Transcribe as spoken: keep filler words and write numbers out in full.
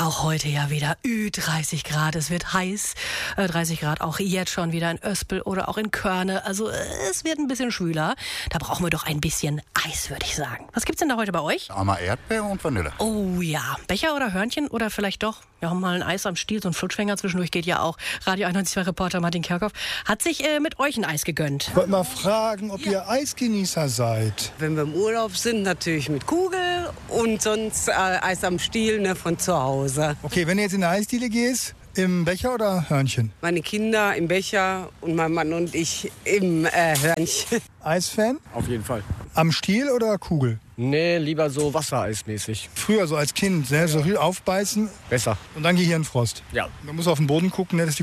Auch heute ja wieder Ü dreißig Grad. Es wird heiß. Äh, dreißig Grad auch jetzt schon wieder in Öspel oder auch in Körne. Also äh, es wird ein bisschen schwüler. Da brauchen wir doch ein bisschen Eis, würde ich sagen. Was gibt's denn da heute bei euch? Einmal Erdbeer und Vanille. Oh ja. Becher oder Hörnchen oder vielleicht doch? Wir haben mal ein Eis am Stiel, so ein Flutschfänger zwischendurch geht ja auch. Radio einundneunzig Komma zwei Reporter Martin Kerkhoff hat sich äh, mit euch ein Eis gegönnt. Ich wollte mal fragen, ob ihr Eisgenießer seid. Wenn wir im Urlaub sind, natürlich mit Kugel und sonst äh, Eis am Stiel, ne, von zu Hause. Okay, wenn du jetzt in eine Eisdiele gehst, im Becher oder Hörnchen? Meine Kinder im Becher und mein Mann und ich im äh, Hörnchen. Eisfan? Auf jeden Fall. Am Stiel oder Kugel? Nee, lieber so wassereismäßig. Früher so als Kind, ne? So viel aufbeißen Besser. und dann Gehirnfrost. Ja. Man muss auf den Boden gucken, ne, dass die